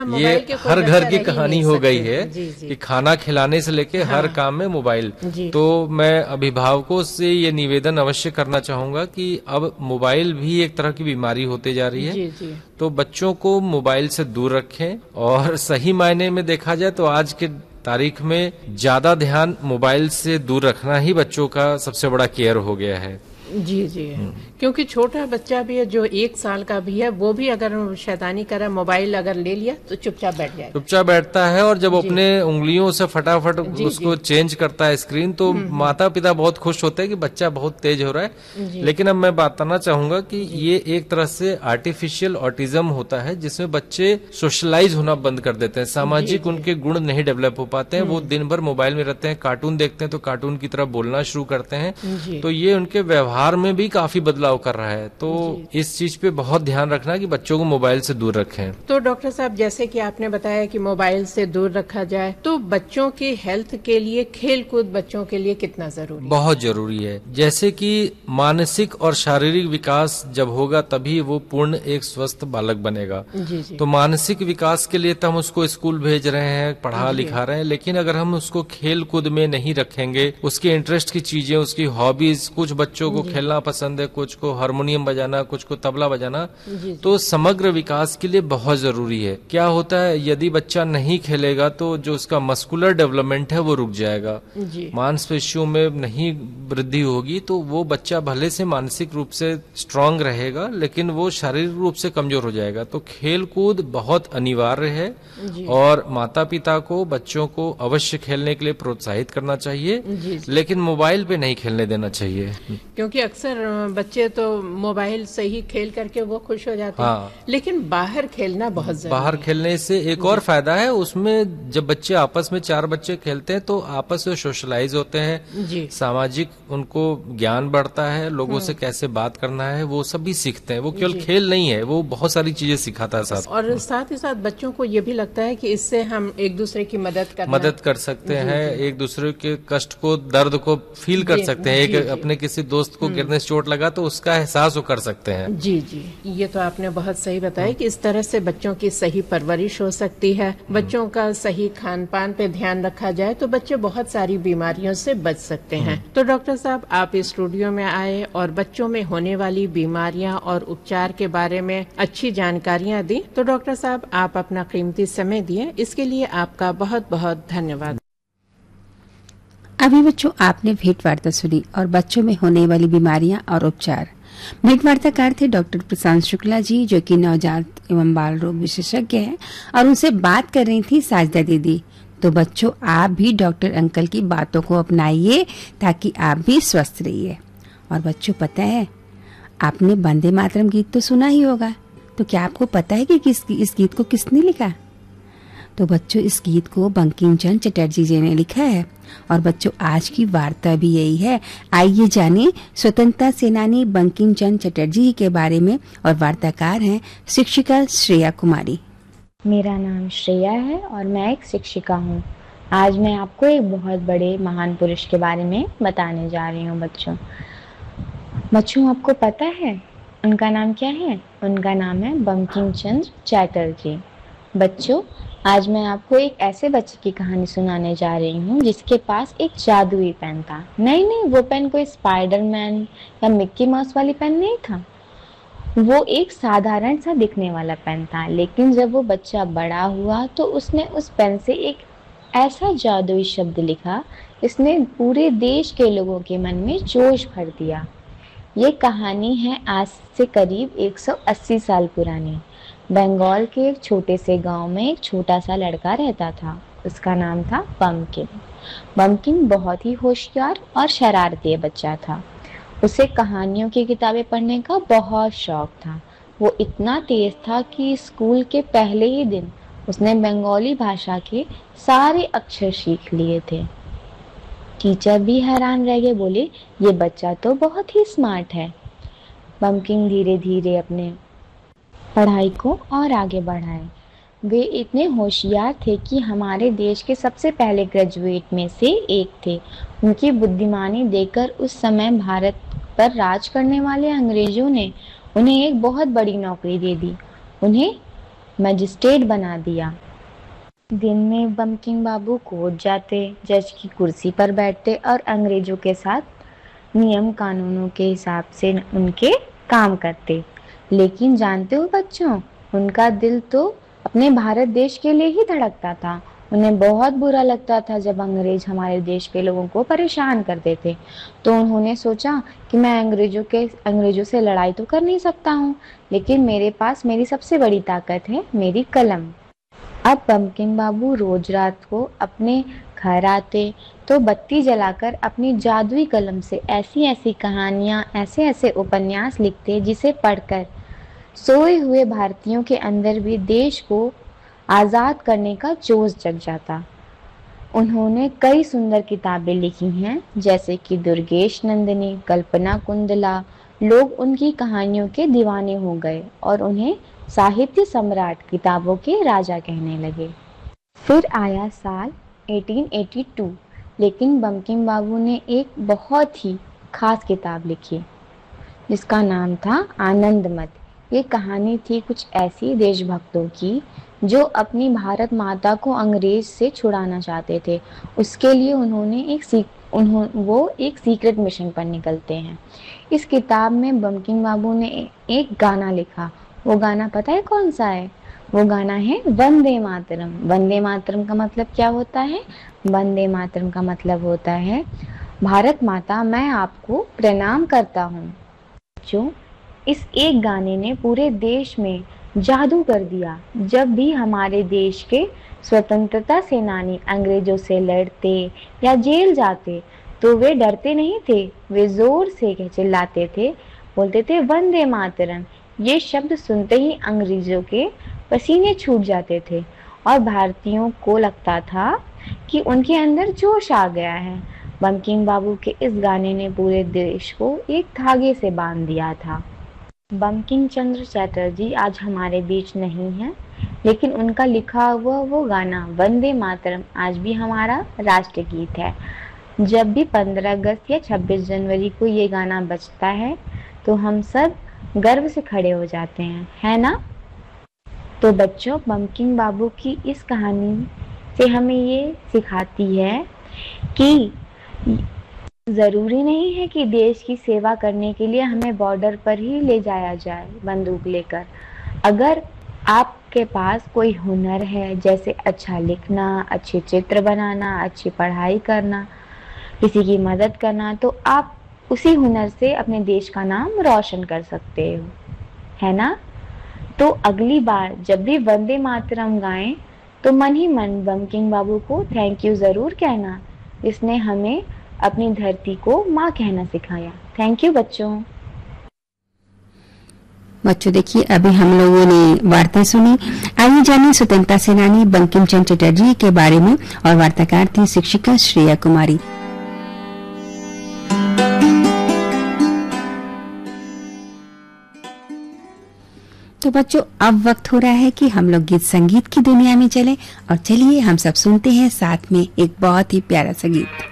ये हर घर की कहानी हो गई है जी। कि खाना खिलाने से लेके हर काम में मोबाइल। तो मैं अभिभावकों से ये निवेदन अवश्य करना चाहूंगा कि अब मोबाइल भी एक तरह की बीमारी होते जा रही है। जी। तो बच्चों को मोबाइल से दूर रखें, और सही मायने में देखा जाए तो आज के तारीख में ज्यादा ध्यान मोबाइल से दूर रखना ही बच्चों का सबसे बड़ा केयर हो गया है। जी। क्योंकि छोटा बच्चा भी है जो 1 साल का भी है, वो भी अगर शैतानी करा, मोबाइल अगर ले लिया तो चुपचाप बैठ जाएगा। चुपचाप बैठता है, और जब अपने उंगलियों से फटाफट उसको चेंज करता है स्क्रीन, तो माता पिता बहुत खुश होते हैं कि बच्चा बहुत तेज हो रहा है। लेकिन अब मैं बताना चाहूंगा कि ये एक तरह से आर्टिफिशियल ऑटिज्म होता है, जिसमें बच्चे सोशलाइज होना बंद कर देते हैं, सामाजिक उनके गुण नहीं डेवलप हो पाते हैं। वो दिन भर मोबाइल में रहते हैं, कार्टून देखते हैं तो कार्टून की तरफ बोलना शुरू करते हैं, तो ये उनके व्यवहार में भी काफी बदलाव कर रहा है। तो इस चीज पे बहुत ध्यान रखना कि बच्चों को मोबाइल से दूर रखें। तो डॉक्टर साहब, जैसे कि आपने बताया कि मोबाइल से दूर रखा जाए, तो बच्चों की हेल्थ के लिए खेल कूद बच्चों के लिए कितना जरूरी है? बहुत जरूरी है। जैसे कि मानसिक और शारीरिक विकास जब होगा तभी वो पूर्ण एक स्वस्थ बालक बनेगा। जी। तो मानसिक विकास के लिए तो हम उसको स्कूल भेज रहे हैं, पढ़ा लिखा रहे हैं, लेकिन अगर हम उसको खेल कूद में नहीं रखेंगे, उसके इंटरेस्ट की चीजें, उसकी हॉबीज, कुछ बच्चों को खेलना पसंद है, कुछ को हारमोनियम बजाना, कुछ को तबला बजाना, तो समग्र विकास के लिए बहुत जरूरी है। क्या होता है, यदि बच्चा नहीं खेलेगा तो जो उसका मस्कुलर डेवलपमेंट है वो रुक जाएगा, मांसपेशियों में नहीं वृद्धि होगी, तो वो बच्चा भले से मानसिक रूप से स्ट्रांग रहेगा लेकिन वो शारीरिक रूप से कमजोर हो जाएगा। तो खेल कूद बहुत अनिवार्य है, और माता पिता को बच्चों को अवश्य खेलने के लिए प्रोत्साहित करना चाहिए, लेकिन मोबाइल पे नहीं खेलने देना चाहिए। क्योंकि अक्सर बच्चे तो मोबाइल से ही खेल करके वो खुश हो जाते हैं, लेकिन बाहर खेलना बहुत जरूरी है। बाहर खेलने से एक और फायदा है, उसमें जब बच्चे आपस में 4 बच्चे खेलते हैं तो आपस में सोशलाइज होते हैं, सामाजिक उनको ज्ञान बढ़ता है, लोगों से कैसे बात करना है वो सब भी सीखते हैं। वो केवल खेल नहीं है, वो बहुत सारी चीजें सिखाता है साथ। और साथ ही साथ बच्चों को ये भी लगता है कि इससे हम एक दूसरे की मदद कर सकते हैं, एक दूसरे के कष्ट को, दर्द को फील कर सकते हैं। एक अपने किसी दोस्त को गिरने से चोट लगा तो उसका एहसास वो कर सकते हैं। जी। ये तो आपने बहुत सही बताया कि इस तरह से बच्चों की सही परवरिश हो सकती है, बच्चों का सही खान पान पे ध्यान रखा जाए तो बच्चे बहुत सारी बीमारियों से बच सकते हैं। तो डॉक्टर साहब, आप इस स्टूडियो में आए और बच्चों में होने वाली बीमारियां और उपचार के बारे में अच्छी जानकारियां दी। तो डॉक्टर साहब, आप अपना कीमती समय दिए, इसके लिए आपका बहुत बहुत धन्यवाद। अभी बच्चों, आपने भेंट वार्ता सुनी और बच्चों में होने वाली बीमारियां और उपचार। भेंट वार्ताकार थे डॉक्टर प्रशांत शुक्ला जी, जो कि नवजात एवं बाल रोग विशेषज्ञ हैं, और उनसे बात कर रही थी साजदा दीदी। तो बच्चों, आप भी डॉक्टर अंकल की बातों को अपनाइए ताकि आप भी स्वस्थ रहिए। और बच्चों, पता है, आपने वंदे मातरम गीत तो सुना ही होगा, तो क्या आपको पता है कि इस गीत को किसने लिखा? तो बच्चों, इस गीत को बंकिम चंद्र चटर्जी जी ने लिखा है। और बच्चों, आज की वार्ता भी यही है। आइए जाने स्वतंत्रता सेनानी बंकिम चंद्र चटर्जी के बारे में, और वार्ताकार हैं शिक्षिका श्रेया कुमारी। मेरा नाम श्रेया है और मैं एक शिक्षिका हूँ। आज मैं आपको एक बहुत बड़े महान पुरुष के बारे में बताने जा रही हूँ। बच्चों, आपको पता है उनका नाम क्या है? उनका नाम है बंकिम चंद्र चटर्जी। बच्चों, आज मैं आपको एक ऐसे बच्चे की कहानी सुनाने जा रही हूँ जिसके पास एक जादुई पेन था। नहीं, वो पेन कोई स्पाइडरमैन या मिक्की माउस वाली पेन नहीं था। वो एक साधारण सा दिखने वाला पेन था, लेकिन जब वो बच्चा बड़ा हुआ तो उसने उस पेन से एक ऐसा जादुई शब्द लिखा, इसने पूरे देश के लोगों के मन में जोश भर दिया। ये कहानी है आज से करीब 180 साल पुरानी। बंगाल के एक छोटे से गांव में एक छोटा सा लड़का रहता था। उसका नाम था बम्किन। बम्किन बहुत ही होशियार और शरारती बच्चा था। उसे कहानियों की किताबें पढ़ने का बहुत शौक था। वो इतना तेज था कि स्कूल के पहले ही दिन उसने बंगाली भाषा के सारे अक्षर सीख लिए थे। टीचर भी हैरान रह गए, बोले ये बच्चा तो बहुत ही स्मार्ट है। बम्किन धीरे धीरे अपने पढ़ाई को और आगे बढ़ाए। वे इतने होशियार थे कि हमारे देश के सबसे पहले ग्रेजुएट में से एक थे। उनकी बुद्धिमानी देखकर उस समय भारत पर राज करने वाले अंग्रेजों ने उन्हें एक बहुत बड़ी नौकरी दे दी। उन्हें मजिस्ट्रेट बना दिया। दिन में बंकिम बाबू कोर्ट जाते, जज की कुर्सी पर बैठते और अंग्रेजों के साथ नियम कानूनों के हिसाब से उनके काम करते। लेकिन जानते हो बच्चों, उनका दिल तो अपने भारत देश के लिए ही धड़कता था। उन्हें बहुत बुरा लगता था जब अंग्रेज हमारे देश के लोगों को परेशान करते थे। तो उन्होंने सोचा कि मैं अंग्रेजों से लड़ाई तो कर नहीं सकता हूँ, लेकिन मेरे पास मेरी सबसे बड़ी ताकत है, मेरी कलम। अब बंकिम बाबू रोज रात को अपने घर आते तो बत्ती जलाकर अपनी जादुई कलम से ऐसी ऐसी कहानियाँ, ऐसे ऐसे उपन्यास लिखते जिसे पढ़कर सोए हुए भारतीयों के अंदर भी देश को आज़ाद करने का जोश जग जाता। उन्होंने कई सुंदर किताबें लिखी हैं, जैसे कि दुर्गेश नंदिनी, कल्पना कुंदला। लोग उनकी कहानियों के दीवाने हो गए और उन्हें साहित्य सम्राट, किताबों के राजा कहने लगे। फिर आया साल 1882, लेकिन बंकिम बाबू ने एक बहुत ही खास किताब लिखी जिसका नाम था आनंदमठ। ये कहानी थी कुछ ऐसी देशभक्तों की जो अपनी भारत माता को अंग्रेज से छुड़ाना चाहते थे। उसके लिए वो एक सीक्रेट मिशन पर निकलते हैं। इस किताब में बंकिम बाबू ने एक गाना लिखा। वो गाना पता है कौन सा है? वो गाना है वंदे मातरम। वंदे मातरम का मतलब क्या होता है? वंदे मातरम का मतलब होता है, भारत माता मैं आपको प्रणाम करता हूँ। जो इस एक गाने ने पूरे देश में जादू कर दिया। जब भी हमारे देश के स्वतंत्रता सेनानी अंग्रेजों से लड़ते या जेल जाते तो वे डरते नहीं थे, वे जोर से चिल्लाते थे, बोलते थे वंदे मातरम। ये शब्द सुनते ही अंग्रेजों के पसीने छूट जाते थे और भारतीयों को लगता था कि उनके अंदर जोश आ गया है। बंकिम बाबू के इस गाने ने पूरे देश को एक धागे से बांध दिया था। बंकिम चंद्र चटर्जी आज हमारे बीच नहीं है, लेकिन उनका लिखा हुआ वो गाना वंदे मातरम आज भी हमारा राष्ट्रगीत है। जब भी 15 अगस्त या 26 जनवरी को ये गाना बजता है तो हम सब गर्व से खड़े हो जाते हैं, है ना? तो बच्चों, बंकिम बाबू की इस कहानी से हमें ये सिखाती है कि जरूरी नहीं है कि देश की सेवा करने के लिए हमें बॉर्डर पर ही ले जाया जाए बंदूक लेकर। अगर आपके पास कोई हुनर है, जैसे अच्छा लिखना, अच्छे चित्र बनाना, अच्छी पढ़ाई करना, किसी की मदद करना, तो आप उसी हुनर से अपने देश का नाम रोशन कर सकते हो, है ना? तो अगली बार जब भी वंदे मातरम गाएं तो मन ही मन बंकिम बाबू को थैंक यू जरूर कहना, इसने हमें अपनी धरती को माँ कहना सिखाया। थैंक यू बच्चों। बच्चों देखिए, अभी हम लोगों ने वार्ता सुनी। आइए जानिए स्वतंत्रता सेनानी बंकिम चंद्र चटर्जी के बारे में, और वार्ताकार थी शिक्षिका श्रेया कुमारी। तो बच्चों, अब वक्त हो रहा है कि हम लोग गीत संगीत की दुनिया में चलें, और चलिए हम सब सुनते हैं साथ में एक बहुत ही प्यारा सा गीत।